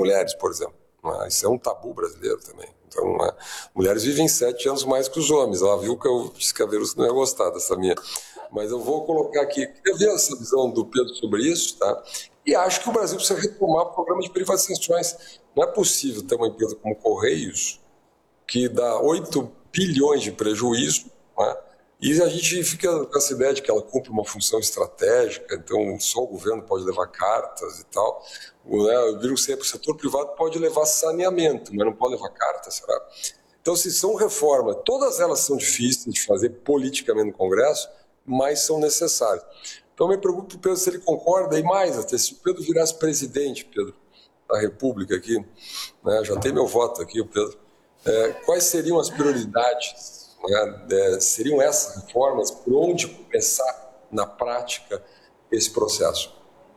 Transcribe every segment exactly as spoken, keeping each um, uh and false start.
mulheres, por exemplo. Né? Isso é um tabu brasileiro também. Então, né? Mulheres vivem sete anos mais que os homens. Ela viu que eu disse que a Verusca não ia gostar dessa minha. Mas eu vou colocar aqui. Eu vi essa visão do Pedro sobre isso, tá? E acho que o Brasil precisa retomar o programa de privatizações. Não é possível ter uma empresa como Correios, que dá oito bilhões de prejuízo, né? E a gente fica com essa ideia de que ela cumpre uma função estratégica, então só o governo pode levar cartas e tal. Né? Eu digo sempre, o setor privado pode levar saneamento, mas não pode levar cartas, será? Então, se são reformas, todas elas são difíceis de fazer politicamente no Congresso, mas são necessárias. Então, eu me pergunto para o Pedro se ele concorda, e mais, até se o Pedro virasse presidente, Pedro, da República aqui, né? Já tem meu voto aqui, o Pedro, é, quais seriam as prioridades? Né? Seriam essas reformas, por onde começar na prática esse processo?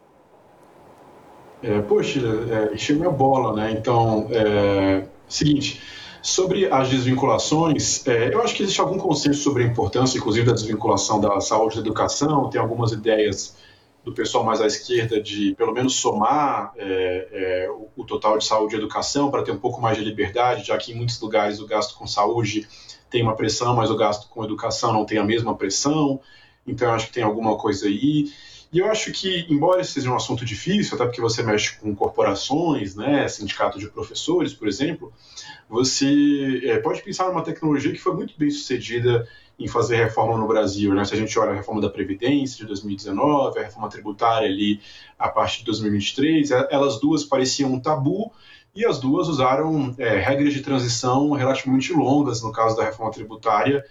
É, poxa, é, encheu minha bola, né? Então, é, seguinte, sobre as desvinculações, é, eu acho que existe algum consenso sobre a importância, inclusive, da desvinculação da saúde e da educação. Tem algumas ideias do pessoal mais à esquerda de, pelo menos, somar é, é, o, o total de saúde e educação para ter um pouco mais de liberdade, já que em muitos lugares o gasto com saúde tem uma pressão, mas o gasto com educação não tem a mesma pressão. Então, eu acho que tem alguma coisa aí. E eu acho que, embora esse seja um assunto difícil, até porque você mexe com corporações, né, sindicato de professores, por exemplo, você é, pode pensar numa tecnologia que foi muito bem sucedida em fazer reforma no Brasil, né? Se a gente olha a reforma da Previdência de dois mil e dezenove, a reforma tributária ali a partir de dois mil e vinte e três, elas duas pareciam um tabu, e as duas usaram é, regras de transição relativamente longas, no caso da reforma tributária,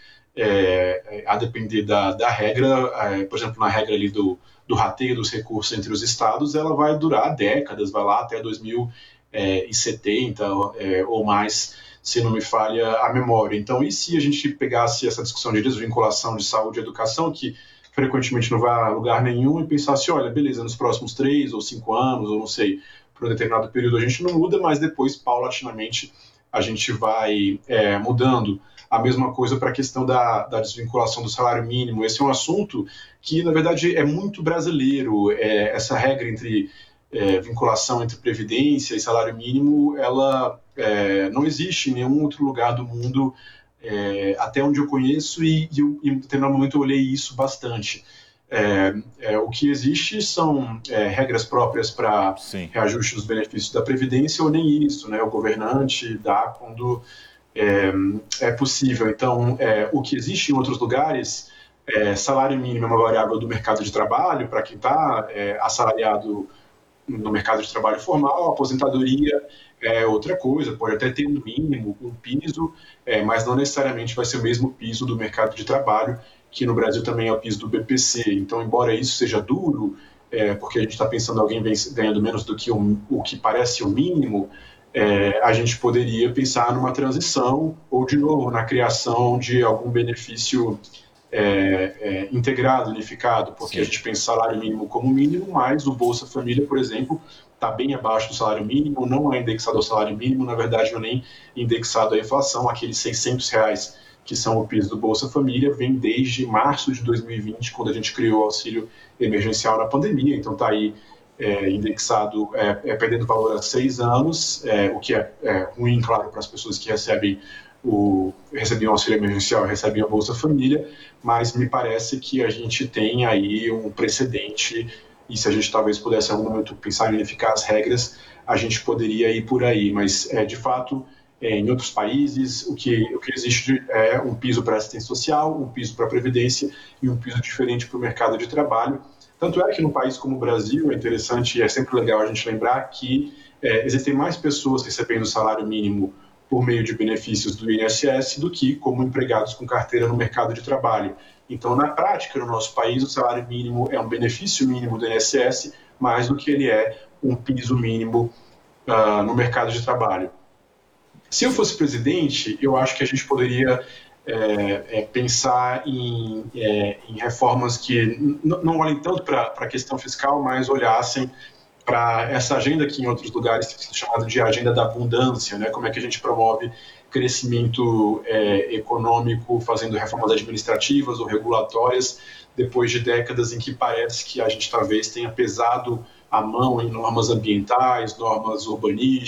é, a depender da, da regra, é, por exemplo, na regra ali do, do rateio dos recursos entre os estados, ela vai durar décadas, vai lá até dois mil e setenta é, ou mais, se não me falha a memória. Então, e se a gente pegasse essa discussão de desvinculação de saúde e educação, que frequentemente não vai a lugar nenhum, e pensasse, olha, beleza, nos próximos três ou cinco anos, ou não sei, por um determinado período a gente não muda, mas depois, paulatinamente, a gente vai é, mudando. A mesma coisa para a questão da, da desvinculação do salário mínimo. Esse é um assunto que, na verdade, é muito brasileiro. É, essa regra entre é, vinculação entre previdência e salário mínimo, ela é, não existe em nenhum outro lugar do mundo, é, até onde eu conheço, e, e, e em determinado momento eu olhei isso bastante. É, é, o que existe são é, regras próprias para reajuste dos benefícios da Previdência, ou nem isso, né? O governante dá quando é, é possível. Então, é, o que existe em outros lugares, é, salário mínimo é uma variável do mercado de trabalho, para quem está é, assalariado no mercado de trabalho formal. A aposentadoria é outra coisa, pode até ter um mínimo, um piso, é, mas não necessariamente vai ser o mesmo piso do mercado de trabalho, que no Brasil também é o piso do B P C. Então, embora isso seja duro, é, porque a gente está pensando em alguém ganhando menos do que o, o que parece o mínimo, é, a gente poderia pensar numa transição, ou, de novo, na criação de algum benefício é, é, integrado, unificado, porque Sim. a gente pensa salário mínimo como mínimo, mas o Bolsa Família, por exemplo, está bem abaixo do salário mínimo, não é indexado ao salário mínimo, na verdade não é nem indexado à inflação, aqueles seiscentos reais que são o piso do Bolsa Família, vem desde março de dois mil e vinte, quando a gente criou o auxílio emergencial na pandemia. Então está aí é, indexado, é, é, perdendo valor há seis anos, é, o que é, é ruim, claro, para as pessoas que recebem o, recebiam o auxílio emergencial e recebem a Bolsa Família, mas me parece que a gente tem aí um precedente, e se a gente talvez pudesse em algum momento pensar em unificar as regras, a gente poderia ir por aí, mas é, de fato... É, em outros países, o que, o que existe é um piso para assistência social, um piso para a previdência e um piso diferente para o mercado de trabalho. Tanto é que num país como o Brasil, é interessante e é sempre legal a gente lembrar que é, existem mais pessoas recebendo salário mínimo por meio de benefícios do I N S S do que como empregados com carteira no mercado de trabalho. Então, na prática, no nosso país, o salário mínimo é um benefício mínimo do I N S S, mais do que ele é um piso mínimo uh, no mercado de trabalho. Se eu fosse presidente, eu acho que a gente poderia é, é, pensar em, é, em reformas que não olhem tanto para a questão fiscal, mas olhassem para essa agenda que em outros lugares tem sido chamada de agenda da abundância, né? Como é que a gente promove crescimento é, econômico fazendo reformas administrativas ou regulatórias, depois de décadas em que parece que a gente talvez tenha pesado a mão em normas ambientais, normas urbanísticas,